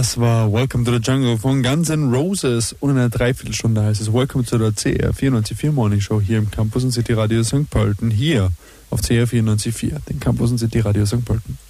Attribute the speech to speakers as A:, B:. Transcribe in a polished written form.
A: Das war Welcome to the Jungle von Guns N' Roses. Und in einer Dreiviertelstunde heißt es Welcome to the CR 94.4 Morning Show hier im Campus und City Radio St. Pölten. Hier auf CR 94.4, den Campus und City Radio St. Pölten.